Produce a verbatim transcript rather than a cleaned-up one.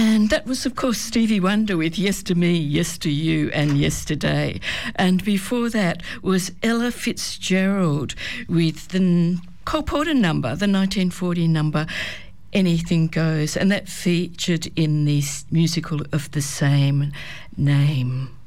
And that was, of course, Stevie Wonder with Yes to Me, Yes to You and Yesterday. And before that was Ella Fitzgerald with the Cole Porter number, the nineteen forty number, Anything Goes. And that featured in the musical of the same name.